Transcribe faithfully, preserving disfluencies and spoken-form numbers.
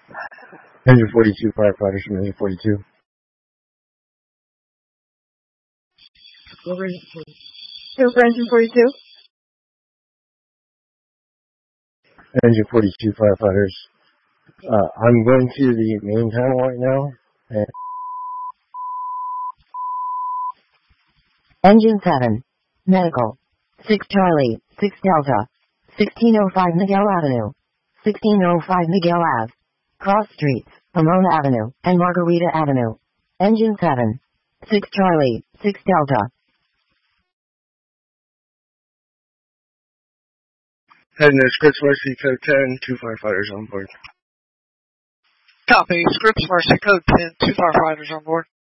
Engine forty-two firefighters from Engine forty-two. Over two for Engine forty-two. Engine forty-two firefighters. Uh, I'm going to the main panel right now. And Engine seven. Medical. six Charlie, six Delta. sixteen oh five Miguel Avenue. sixteen oh five Miguel Ave. Cross Streets, Pomona Avenue, and Margarita Avenue. Engine seven. six Charlie, six Delta. heading to Scripps Mercy Code ten, two firefighters on board. Copy. Scripps Mercy Code ten, two firefighters on board.